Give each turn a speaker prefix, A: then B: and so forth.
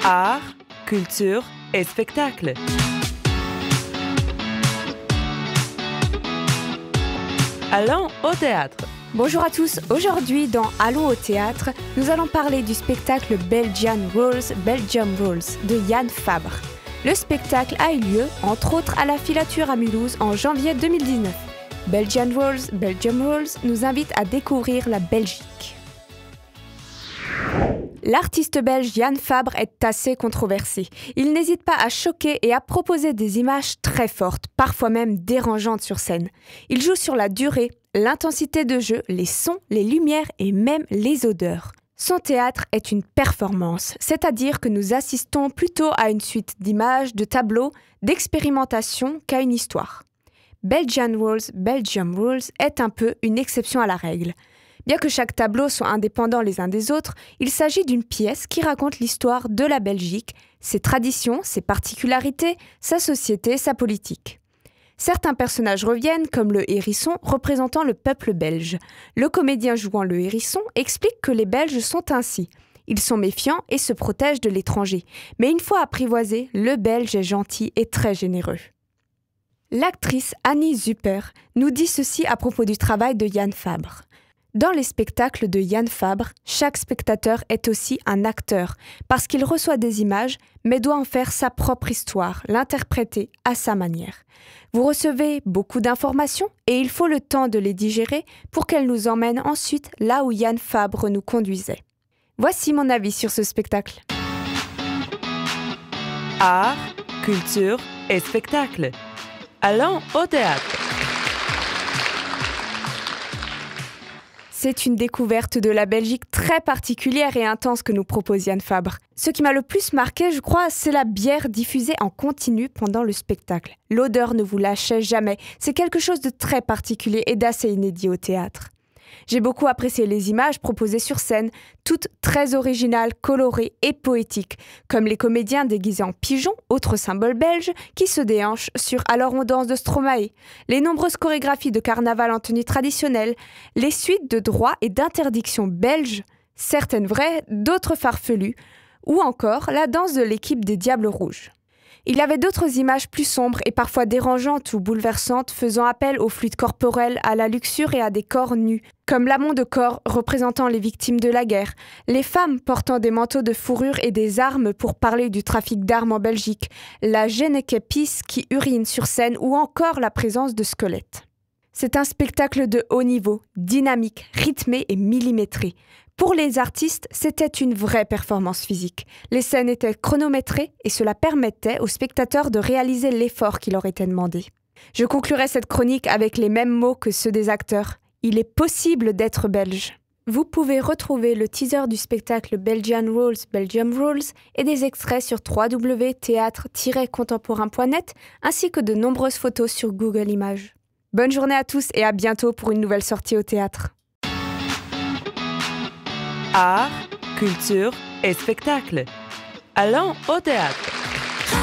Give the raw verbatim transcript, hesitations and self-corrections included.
A: Art, culture et spectacle. Allons au théâtre.
B: Bonjour à tous, aujourd'hui dans Allons au théâtre, nous allons parler du spectacle Belgian Rules, Belgium Rules de Yann Fabre. Le spectacle a eu lieu, entre autres, à la Filature à Mulhouse en janvier deux mille dix-neuf. Belgian Rules, Belgium Rules nous invite à découvrir la Belgique. L'artiste belge Yann Fabre est assez controversé. Il n'hésite pas à choquer et à proposer des images très fortes, parfois même dérangeantes sur scène. Il joue sur la durée, l'intensité de jeu, les sons, les lumières et même les odeurs. Son théâtre est une performance, c'est-à-dire que nous assistons plutôt à une suite d'images, de tableaux, d'expérimentations qu'à une histoire. Belgian Rules, Belgium Rules est un peu une exception à la règle. Bien que chaque tableau soit indépendant les uns des autres, il s'agit d'une pièce qui raconte l'histoire de la Belgique, ses traditions, ses particularités, sa société, sa politique. Certains personnages reviennent, comme le hérisson représentant le peuple belge. Le comédien jouant le hérisson explique que les Belges sont ainsi. Ils sont méfiants et se protègent de l'étranger. Mais une fois apprivoisé, le Belge est gentil et très généreux. L'actrice Annie Zuper nous dit ceci à propos du travail de Yann Fabre. Dans les spectacles de Yann Fabre, chaque spectateur est aussi un acteur, parce qu'il reçoit des images, mais doit en faire sa propre histoire, l'interpréter à sa manière. Vous recevez beaucoup d'informations et il faut le temps de les digérer pour qu'elles nous emmènent ensuite là où Yann Fabre nous conduisait. Voici mon avis sur ce spectacle.
A: Art, culture et spectacle. Allons au théâtre.
B: C'est une découverte de la Belgique très particulière et intense que nous propose Yann Fabre. Ce qui m'a le plus marqué, je crois, c'est la bière diffusée en continu pendant le spectacle. L'odeur ne vous lâchait jamais. C'est quelque chose de très particulier et d'assez inédit au théâtre. J'ai beaucoup apprécié les images proposées sur scène, toutes très originales, colorées et poétiques, comme les comédiens déguisés en pigeons, autre symbole belge, qui se déhanchent sur « Alors on danse » de Stromae, les nombreuses chorégraphies de carnaval en tenue traditionnelle, les suites de droits et d'interdictions belges, certaines vraies, d'autres farfelues, ou encore la danse de l'équipe des Diables Rouges. Il y avait d'autres images plus sombres et parfois dérangeantes ou bouleversantes faisant appel aux fluides corporels, à la luxure et à des corps nus, comme l'amont de corps représentant les victimes de la guerre, les femmes portant des manteaux de fourrure et des armes pour parler du trafic d'armes en Belgique, la Genekepis qui urine sur scène ou encore la présence de squelettes. C'est un spectacle de haut niveau, dynamique, rythmé et millimétré. Pour les artistes, c'était une vraie performance physique. Les scènes étaient chronométrées et cela permettait aux spectateurs de réaliser l'effort qui leur était demandé. Je conclurai cette chronique avec les mêmes mots que ceux des acteurs. Il est possible d'être belge. Vous pouvez retrouver le teaser du spectacle Belgian Rules, Belgium Rules et des extraits sur w w w point théâtre tiret contemporain point net ainsi que de nombreuses photos sur Google Images. Bonne journée à tous et à bientôt pour une nouvelle sortie au théâtre.
A: Art, culture et spectacle. Allons au théâtre.